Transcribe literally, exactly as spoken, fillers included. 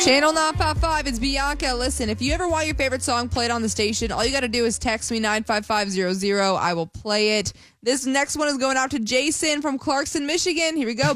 Channel nine five five, it's Bianca. Listen, if you ever want your favorite song played on the station, all you got to do is text me nine five five zero zero. I will play it. This next one is going out to Jason from Clarkson, Michigan. Here we go.